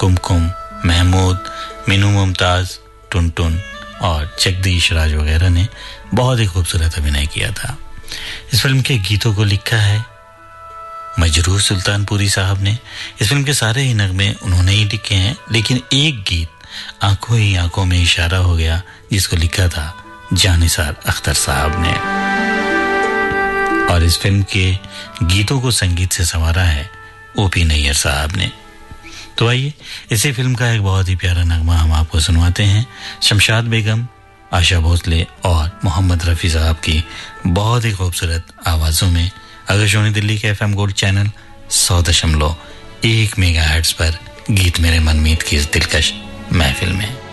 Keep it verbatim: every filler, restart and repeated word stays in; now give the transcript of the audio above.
कुमकुम, महमूद, मीनू मुमताज, टुनटुन और जगदीश राज वगैरह ने बहुत ही खूबसूरत अभिनय किया था। इस फिल्म के गीतों को लिखा है मजरूह सुल्तानपुरी साहब ने। इस फिल्म के सारे ही नगमे उन्होंने ही लिखे हैं, लेकिन एक गीत आंखों ही आंखों में इशारा हो गया जिसको लिखा था जानिसार अख्तर साहब ने, और इस फिल्म के गीतों को संगीत से संवारा है ओपी नैयर साहब ने। तो आइए इसी फिल्म का एक बहुत ही प्यारा नगमा हम आपको सुनवाते हैं। शमशाद बेगम, आशा भोसले और मोहम्मद रफ़ी साहब की बहुत ही खूबसूरत आवाज़ों में आकाशवाणी दिल्ली के एफएम गोल्ड चैनल सौ दशमलव एक मेगाहर्ट्ज़ पर गीत मेरे मनमीत की इस दिलकश महफिल में।